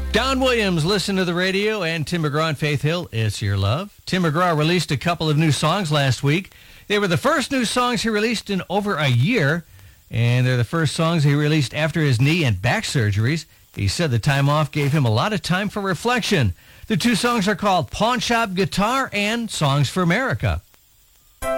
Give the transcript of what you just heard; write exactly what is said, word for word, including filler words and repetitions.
Don Williams, Listen to the Radio, and Tim McGraw and Faith Hill, It's Your Love. Tim McGraw released a couple of new songs last week. They were the first new songs he released in over a year, and they're the first songs he released after his knee and back surgeries. He said the time off gave him a lot of time for reflection. The two songs are called Pawn Shop Guitar and Songs for America.